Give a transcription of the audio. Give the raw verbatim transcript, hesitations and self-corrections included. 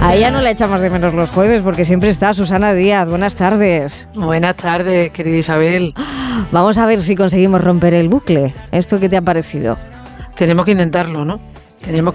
A ella no la echamos de menos los jueves porque siempre está Susana Díaz. Buenas tardes. Buenas tardes, querida Isabel. Vamos a ver si conseguimos romper el bucle. ¿Esto qué te ha parecido? Tenemos que intentarlo, ¿no? Tenemos